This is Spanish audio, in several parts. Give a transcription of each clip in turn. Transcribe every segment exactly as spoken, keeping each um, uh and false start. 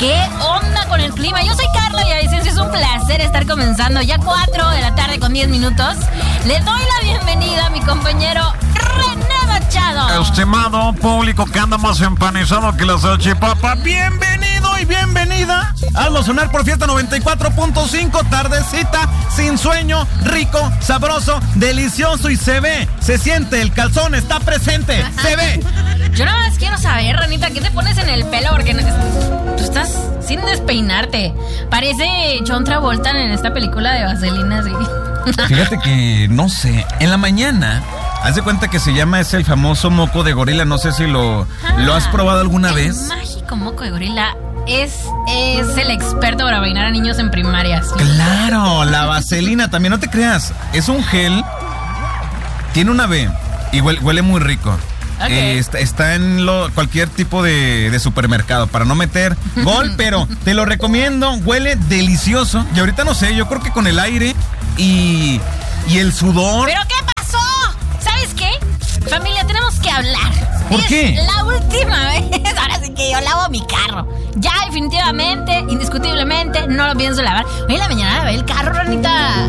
¿Qué onda con el clima? Yo soy Carla Villavicencio, es un placer estar comenzando ya cuatro de la tarde con diez minutos. Le doy la bienvenida a mi compañero René Machado. Estimado público que anda más empanizado que la salchipapa, bienvenido y bienvenida. Hazlo sonar por Fiesta noventa y cuatro punto cinco, tardecita, sin sueño, rico, sabroso, delicioso y se ve, se siente, el calzón está presente, se ve. Yo nada más quiero saber, Ranita, ¿qué te pones en el pelo? Porque tú estás sin despeinarte. Parece John Travolta en esta película de Vaselina, así. Fíjate que, no sé, en la mañana, haz de cuenta que se llama, es el famoso moco de gorila, no sé si lo, ah, lo has probado alguna el vez. El mágico moco de gorila es, es el experto para peinar a niños en primarias. Claro, la vaselina también, no te creas, es un gel, tiene una B y huele, huele muy rico. Okay. Eh, está, está en lo, cualquier tipo de, de supermercado para no meter gol, pero te lo recomiendo, huele delicioso. Y ahorita no sé, yo creo que con el aire y, y el sudor. ¿Pero qué pasó? ¿Sabes qué? Familia, tenemos que hablar. ¿Por es qué? La última vez, ahora sí que yo lavo mi carro. Ya definitivamente, indiscutiblemente, no lo pienso lavar. Hoy en la mañana ve el carro, Ranita.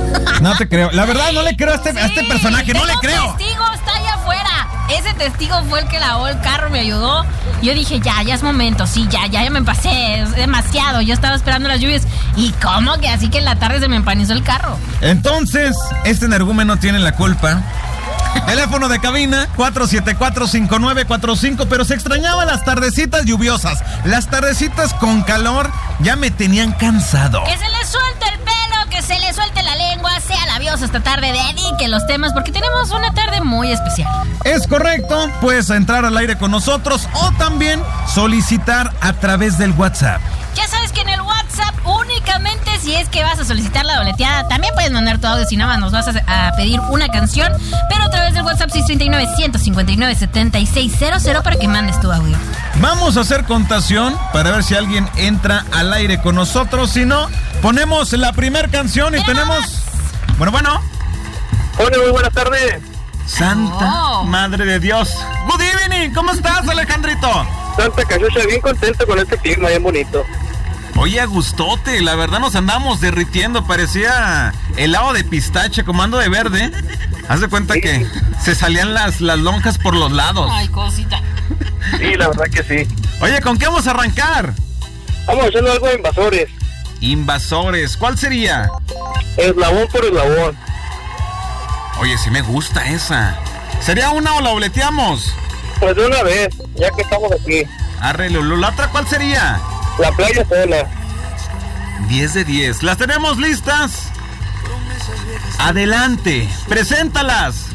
No te creo, la verdad no le creo a este, sí, a este personaje, no le creo. El testigo está allá afuera. Ese testigo fue el que lavó el carro, me ayudó. Yo dije, ya, ya es momento, sí, ya, ya, ya me pasé, es demasiado. Yo estaba esperando las lluvias. ¿Y cómo que así que en la tarde se me empanizó el carro? Entonces, este energúmeno tiene la culpa. Teléfono de cabina cuatro siete cuatro, cinco nueve cuatro cinco, pero se extrañaban las tardecitas lluviosas. Las tardecitas con calor ya me tenían cansado. Que se le suelte el pelo, que se le suelte la lengua, sea labioso esta tarde, dedique los temas, porque tenemos una tarde muy especial. Es correcto, puedes entrar al aire con nosotros o también solicitar a través del WhatsApp. Ya sabes que en el WhatsApp únicamente si es que vas a solicitar la doleteada, también puedes mandar tu audio si nada más nos vas a, a pedir una canción, pero a través del WhatsApp seis tres nueve, uno cinco nueve, siete seis cero cero para que mandes tu audio. Vamos a hacer contación para ver si alguien entra al aire con nosotros, si no, ponemos la primera canción y tenemos... Bueno, bueno. Hola, muy buenas tardes. Santa oh. Madre de Dios. Good evening, ¿cómo estás, Alejandrito? Santa Cachucha, bien contento con este clima, bien bonito. Oye, Agustote, la verdad nos andamos derritiendo, parecía helado de pistache, como ando de verde. Haz de cuenta sí. que se salían las, las lonjas por los lados. Ay, cosita. Sí, la verdad que sí. Oye, ¿con qué vamos a arrancar? Vamos haciendo algo de invasores. Invasores, ¿cuál sería? Eslabón por eslabón. Oye, sí me gusta esa. ¿Sería una o la dobleteamos? Pues de una vez, ya que estamos aquí. Arre, Lulu, ¿la otra cuál sería? La playa sola. diez de diez. ¿Las tenemos listas? Adelante, preséntalas.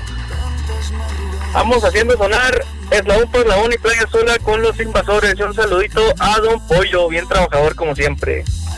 Vamos haciendo sonar eslabón por eslabón y playa sola con los invasores. Un saludito a Don Pollo, bien trabajador como siempre.